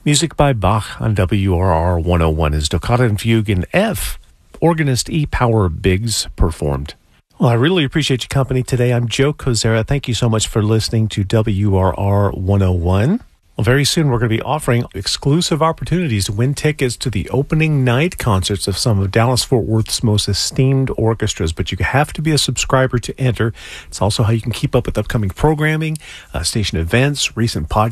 Music by Bach on WRR 101 is Toccata and Fugue in F. Organist E. Power Biggs performed. Well, I really appreciate your company today. I'm Joe Kozera. Thank you so much for listening to WRR 101. Well, very soon we're going to be offering exclusive opportunities to win tickets to the opening night concerts of some of Dallas-Fort Worth's most esteemed orchestras, but you have to be a subscriber to enter. It's also how you can keep up with upcoming programming, station events, recent podcasts,